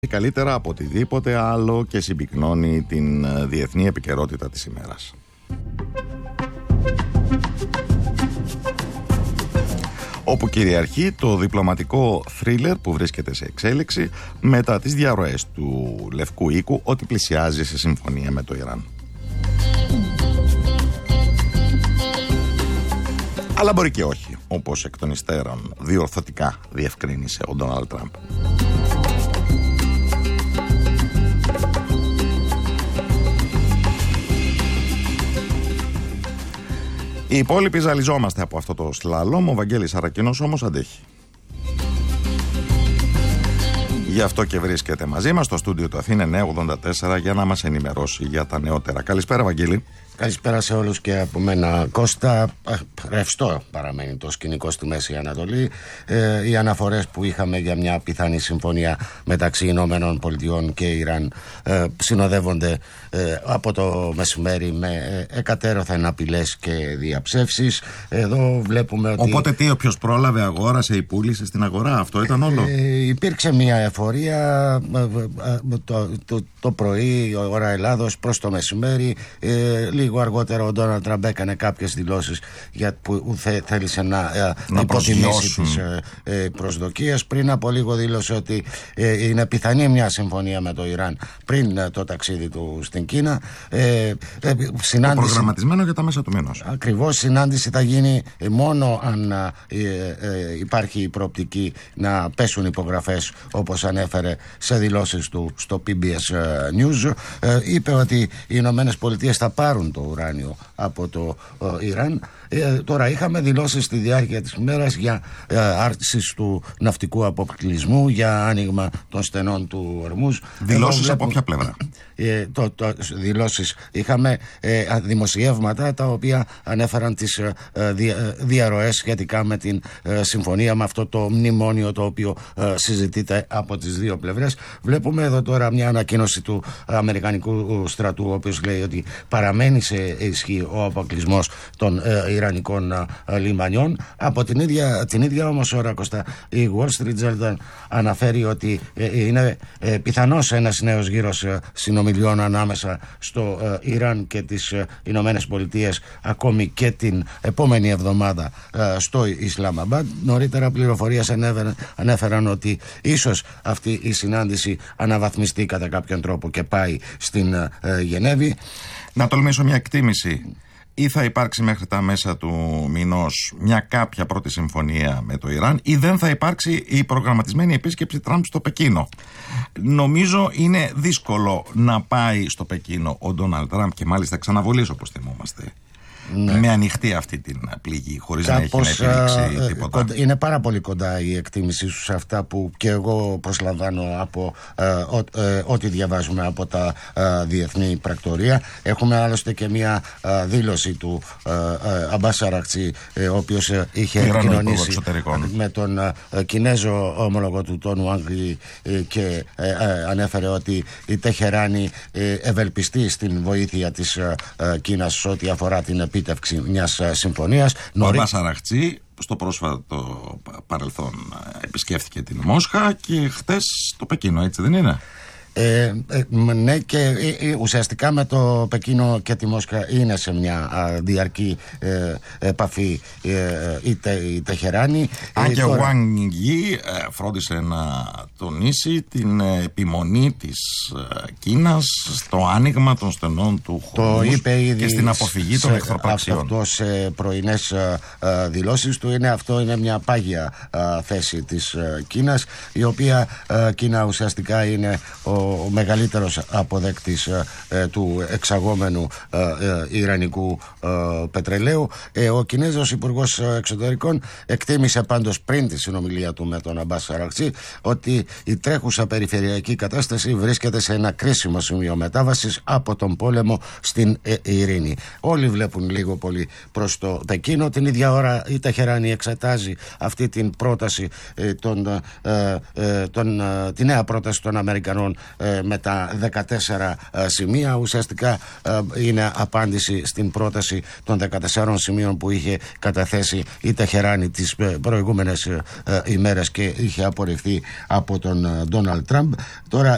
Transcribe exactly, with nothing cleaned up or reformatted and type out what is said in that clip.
καλύτερα από οτιδήποτε άλλο και συμπυκνώνει την διεθνή επικαιρότητα της ημέρας. Όπου κυριαρχεί το διπλωματικό θρίλερ που βρίσκεται σε εξέλιξη μετά τις διαρροές του Λευκού Οίκου ότι πλησιάζει σε συμφωνία με το Ιράν. Αλλά μπορεί και όχι, όπως εκ των υστέρων διορθωτικά διευκρίνησε ο Ντόναλντ Τραμπ. Οι υπόλοιποι ζαλιζόμαστε από αυτό το σλάλομ, ο Βαγγέλης Αρακινός όμως αντέχει. Γι' αυτό και βρίσκεται μαζί μας στο στούντιο του Αθήνα εννιακόσια ογδόντα τέσσερα για να μας ενημερώσει για τα νεότερα. Καλησπέρα, Βαγγέλη. Καλησπέρα σε όλους και από μένα, Κώστα. Ρευστό παραμένει το σκηνικό στη Μέση Ανατολή. Ε, οι αναφορές που είχαμε για μια πιθανή συμφωνία μεταξύ Ηνωμένων Πολιτειών και Ιράν ε, συνοδεύονται ε, από το μεσημέρι με ε, εκατέρωθεν απειλές και διαψεύσεις. Εδώ βλέπουμε ότι... Οπότε τι, όποιος πρόλαβε αγόρασε ή πούλησε στην αγορά, αυτό ήταν όλο? Ε, υπήρξε μια εφορία ε, ε, το, το, το πρωί, ώρα Ελλάδος, προς το μεσημέρι. Ε, Λίγο αργότερα ο Ντόναλντ Τραμπ έκανε κάποιες δηλώσεις για που θε, θέλησε να, να υποτιμήσει τις ε, προσδοκίες. Πριν από λίγο δήλωσε ότι ε, είναι πιθανή μια συμφωνία με το Ιράν πριν ε, το ταξίδι του στην Κίνα. Ε, ε, συνάντηση, το προγραμματισμένο για τα μέσα του μήνος. Ακριβώς, συνάντηση θα γίνει μόνο αν ε, ε, υπάρχει η προοπτική να πέσουν υπογραφές, όπως ανέφερε σε δηλώσεις του στο πι μπι ες News. Ε, είπε ότι οι Ηνωμένες Πολιτείες θα πάρουν το ουράνιο από το ε, Ιράν. Ε, τώρα είχαμε δηλώσεις στη διάρκεια της ημέρας για ε, άρτηση του ναυτικού αποκλεισμού, για άνοιγμα των στενών του Ορμούζ. Δηλώσεις από ποια πλευρά? Ε, το, το, δηλώσεις είχαμε ε, δημοσιεύματα τα οποία ανέφεραν τις ε, δια, διαρροές σχετικά με την ε, συμφωνία, με αυτό το μνημόνιο το οποίο ε, συζητείται από τις δύο πλευρές. Βλέπουμε εδώ τώρα μια ανακοίνωση του Αμερικανικού στρατού, ο οποίος λέει ότι παραμένει σε ισχύ ο αποκλεισμός των ε, Ιρανικών ε, λιμανιών. Από την ίδια, την ίδια όμως ώρα, Κώστα, η Wall Street Journal αναφέρει ότι ε, είναι ε, πιθανός ένας νέος γύρος ε, συνομιλιών ανάμεσα στο ε, Ιράν και τις ε, Ηνωμένες Πολιτείες, ακόμη και την επόμενη εβδομάδα ε, στο Ισλαμαμπάντ. Νωρίτερα πληροφορίες ανέφεραν, ανέφεραν ότι ίσως αυτή η συνάντηση αναβαθμιστεί κατά κάποιον τρόπο και πάει στην ε, Γενέβη. Να τολμήσω μια εκτίμηση. Ή θα υπάρξει μέχρι τα μέσα του μηνός μια κάποια πρώτη συμφωνία με το Ιράν, ή δεν θα υπάρξει η προγραμματισμένη επίσκεψη Τραμπ στο Πεκίνο. Νομίζω είναι δύσκολο να πάει στο Πεκίνο ο Ντόναλντ Τραμπ, και μάλιστα ξαναβολής όπως θυμόμαστε. Ναι. Με ανοιχτή αυτή την πληγή, χωρίς Κάπως, να έχει να επιλέξει τίποτα. Κοντα, είναι πάρα πολύ κοντά η εκτίμησή σου σε αυτά που και εγώ προσλαμβάνω από ε, ό, ε, ό,τι διαβάζουμε από τα ε, διεθνή πρακτορία. Έχουμε άλλωστε και μια ε, δήλωση του ε, ε, Αμπάς Αρακτσί, ε, ο οποίος ε, είχε επικοινωνήσει με τον ε, Κινέζο όμολογο του τον Ουάνγκ ε, και ε, ε, ανέφερε ότι η Τεχεράνη ε, ευελπιστεί στην βοήθεια της ε, ε, Κίνας ό,τι αφορά την επίτευξη μιας συμφωνίας. Ο Αμπάς Αρακτσί στο πρόσφατο παρελθόν επισκέφθηκε την Μόσχα και χτες το Πεκίνο, έτσι δεν είναι? Ε, ε, ναι, και ε, ουσιαστικά με το Πεκίνο και τη Μόσχα είναι σε μια α, διαρκή ε, επαφή ε, η, τε, η Τεχεράνη. Αν και ο Wang Yi ε, φρόντισε να τονίσει την ε, επιμονή της ε, Κίνας στο άνοιγμα των στενών του Χορμούζ και στην αποφυγή των εχθροπραξιών. Αυτό σε πρωινές ε, ε, δηλώσεις του είναι, αυτό είναι μια πάγια ε, θέση της ε, Κίνας, η οποία ε, Κίνα ουσιαστικά είναι ο ο μεγαλύτερος αποδέκτης ε, του εξαγόμενου ε, ε, ιρανικού ε, πετρελαίου. Ε, ο Κινέζος Υπουργός Εξωτερικών εκτίμησε πάντως πριν τη συνομιλία του με τον Αμπάς Αρακτσί ότι η τρέχουσα περιφερειακή κατάσταση βρίσκεται σε ένα κρίσιμο σημείο μετάβασης από τον πόλεμο στην ε, ειρήνη. Όλοι βλέπουν λίγο πολύ προς το Πεκίνο. Την ίδια ώρα η Τεχεράνη εξετάζει αυτή την πρόταση, ε, τον, ε, ε, τον, ε, τη νέα πρόταση των Αμερικανών ε, με τα δεκατέσσερα ε, σημεία. Ουσιαστικά ε, είναι απάντηση στην πρόταση των δεκατεσσάρων σημείων που είχε καταθέσει η Τεχεράνη τις ε, προηγούμενες ε, ημέρες και είχε απορριφθεί από τον Ντόναλντ Τραμπ. Τώρα